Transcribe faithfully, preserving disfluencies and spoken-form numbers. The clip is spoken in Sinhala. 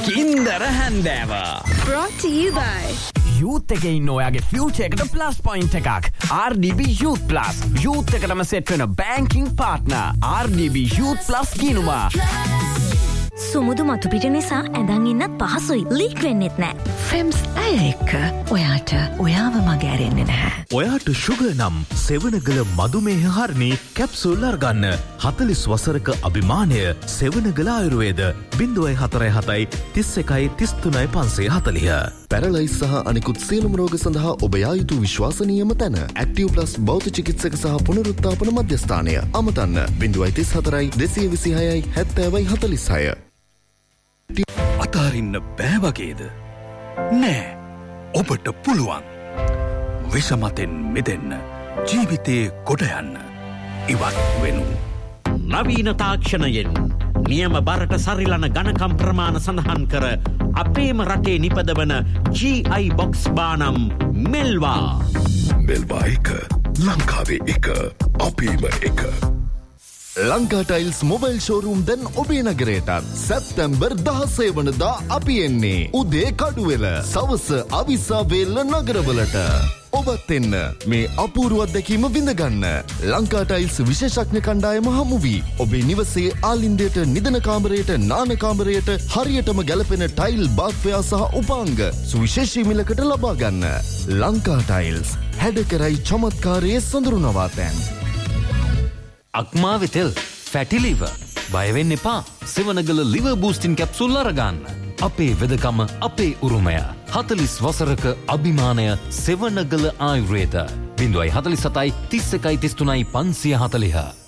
කින්දර හැන්දෑව brought to you by youth එකේ ඉන්න ඔයාගේ ෆියුචර් එකට ප්ලස් පොයින්ට් එකක් R D B Youth Plus youth එකටම සෙට් වෙන banking partner R D B Youth Plus කියනවා සුමුදු මතු පිට නිසා ඇඳන් ඉන්නත් පහසුයි ලීක් වෙන්නෙත් නෑ ෆෙම්ස් ඇය එක්ක ඔයාට ඔයාව මගේ ඇරෙන්නේ නැහැ ඔයාට ෂුගර් නම් සෙවනගල මදුමේහ හරණි කැප්සූල් අරගන්න හතළිස් වසරක අභිමානය සෙවනගල ආයුර්වේද ज़ीरो फोर सेवन तीस एक तीस तीन पाँच सौ चालीस පැරලයිස් සහ අනිකුත් සියලුම රෝග සඳහා ඔබ යා යුතු විශ්වාසනීයම තැන ඇක්ටිව් ප්ලස් බෞද්ධ චිකිත්සක සහ පුනරුත්ථාපන මධ්‍යස්ථානය අමතන්න ज़ीरो तीस फोर दो दो छह सेवन चार छह අතාරින්න බෑ වගේද නෑ ඔබට පුළුවන් විෂමතෙන් මිදෙන්න ජීවිතේ කොට යන්න ඉවත් වෙනු නවීන තාක්ෂණයෙන් නියම බරට සරිලන ඝනකම් ප්‍රමාණ සඳහන් කර අපේම රටේ නිපදවන G I box බානම් මෙල්වා මෙල්වා එක ලංකාවේ එක අපේම එක ලංකා ටයිල්ස් මොබයිල් ෂෝරූම් දැන් ඔබේ නගරයටත් සැප්තැම්බර් දහසය වනදා අපි එන්නේ උදේ කඩුවෙල සවස අවිස්සාවේල්ල නගරවලට ඔබත් එන්න මේ අපූර්ව අත්දැකීම විඳගන්න ලංකා ටයිල්ස් විශේෂඥ කණ්ඩායම හමු වී ඔබේ නිවසේ ආලින්දයට නිදන කාමරයට නාන කාමරයට හරියටම ගැලපෙන ටයිල් බාත්වයා සහ උපාංග සුවිශේෂී මිලකට ලබා ගන්න ලංකා ටයිල්ස් හැඩ කරයි චමත්කාරයේ සොඳුරු නවාතැන් අක්මාවේ තෙල් ෆැටි ලිවර් බය වෙන්න එපා සෙවනගල ලිවර් බූස්ටින් කැප්සූල් අරගන්න අපේ වෙදකම අපේ උරුමය හතළිස් වසරක අභිමානය සෙවනගල ආයුර්වේද ज़ीरो फोर सेवन तीस एक तीस तीन पाँच सौ चालीस